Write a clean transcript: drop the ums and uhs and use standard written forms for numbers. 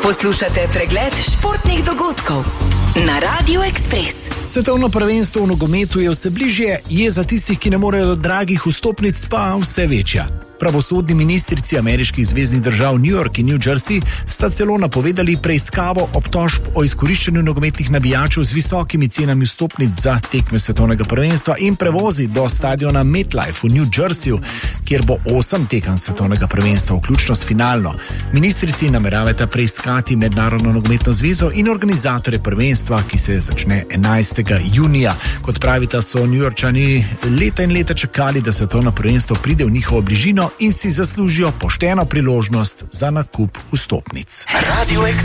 Poslušate pregled športnih dogodkov na Radio Express. Svetovno prvenstvo v nogometu je vse bližje, jeza tistih, ki ne morejo do dragih vstopnic, pa vse večja. Pravosodni ministrici ameriških zveznih držav New York in New Jersey sta celo napovedali preiskavo obtožb o izkoriščanju nogometnih navijačev z visokimi cenami vstopnic za tekme svetovnega prvenstva in prevozi do stadiona MetLife v New Jerseyju, kjer bo 8 tekem svetovnega prvenstva, vključno s finalno. Ministrici nameravata preiskati Mednarodno nogometno zvezo in organizatore prvenstva, ki se začne 11. junija. Kot pravita, so Newyorčani leta in leta čakali, da svetovno prvenstvo pride v njihovo bližino in si zaslužijo pošteno priložnost za nakup vstopnic. Radio